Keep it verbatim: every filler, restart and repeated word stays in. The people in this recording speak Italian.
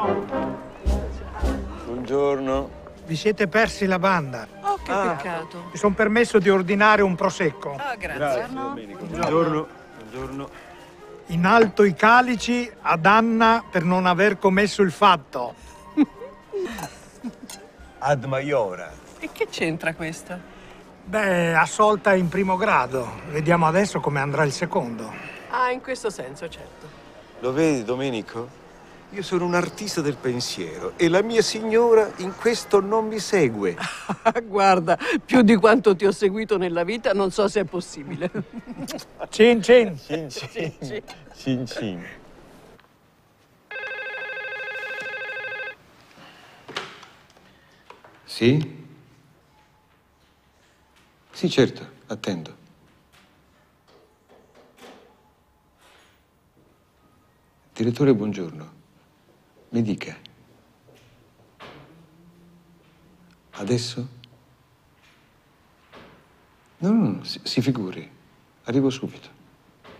Buongiorno. Vi siete persi la banda. Oh, che Ah. peccato. Mi sono permesso di ordinare un prosecco. Ah, grazie. Grazie, Domenico. Buongiorno. Buongiorno. In alto i calici ad Anna per non aver commesso il fatto. Ad Maiora. E che c'entra questa? Beh, assolta in primo grado. Vediamo adesso come andrà il secondo. Ah, in questo senso, certo. Lo vedi, Domenico? Io sono un artista del pensiero e la mia signora in questo non mi segue. Guarda, più di quanto ti ho seguito nella vita, non so se è possibile. Cin cin. Cin cin. Cin cin. Sì? Sì, certo, attendo. Direttore, buongiorno. Mi dica. Adesso? No, no, no, si, si figuri. Arrivo subito.